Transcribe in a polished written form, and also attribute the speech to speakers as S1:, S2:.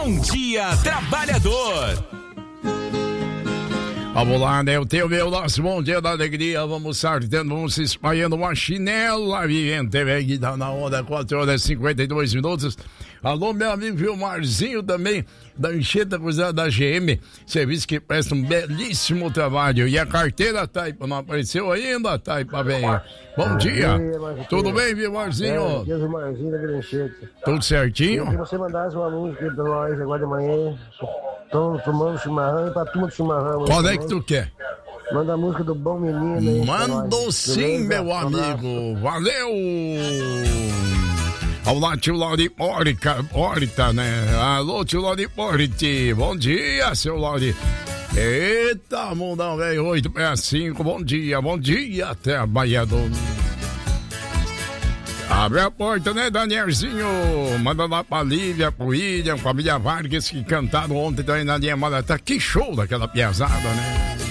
S1: Bom Dia Trabalhador.
S2: Vamos lá, né? Eu tenho meu nosso Bom Dia da Alegria. Vamos sartando, vamos se espalhando uma chinela vivente. Vem tá na onda, 4 horas e 52 minutos. Alô, meu amigo Vilmarzinho também, da Encheta Cruzada da GM. Serviço que presta um belíssimo trabalho. E a carteira Taipa não apareceu ainda, Taipa, vem. Bom dia. Tudo bem, Vilmarzinho?
S3: Vilmarzinho da Grande Encheta.
S2: Tudo certinho?
S3: Se você mandasse uma música pra nós agora de manhã, estão tomando chimarrão e pra turma do chimarrão.
S2: Qual é que tu quer?
S3: Manda a música do Bom Menino aí.
S2: Mando sim, meu amigo. Valeu! Vamos lá, tio Lauri Porta, né? Alô, tio Lauri Porte. Bom dia, seu Lauri. Eita, mundão, velho, 865. Bom dia, trabalhador. Abre a porta, né, Danielzinho? Manda lá pra Lívia, pro William, família Vargas, que cantaram ontem também na linha Maratá. Que show daquela piazada, né?